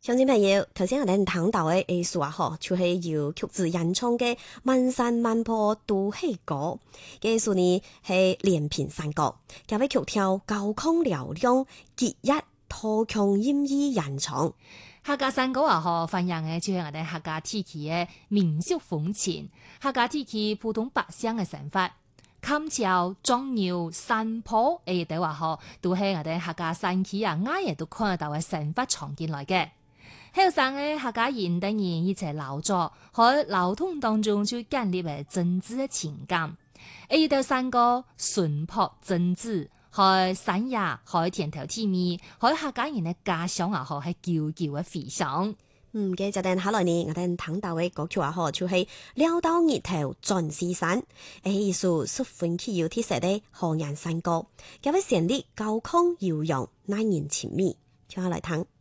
鄉親朋友，頭先我哋聽到嘅藝術啊，嗬，就係由曲子演唱嘅《萬山萬坡都係歌》。嘅藝術呢係連篇山歌，加位曲調高亢嘹亮，結一拖腔音意演唱。 客家山歌啊，嗬，反映嘅就係我哋客家地區嘅民俗風情，客家地區普通百姓嘅生活。砍柴、種牛、山坡，對話嗬，都係我哋客家山區啊，啱嘢都看得到嘅生活場景來嘅。後生嘅客家人等人一齊勞作，喺勞動當中就建立為真摯嘅情感。一條山歌淳樸真摯，喺山野、喺田頭地面，喺客家人嘅家鄉啊，嗬係久久嘅回響。 嘅就等下來呢，我哋聽到嘅歌曲啊，嗬，就係撩到日頭轉西山，藝術十分具有特色嘅河南山歌，加位旋律高亢悠揚，耐人尋味，聽下來聽。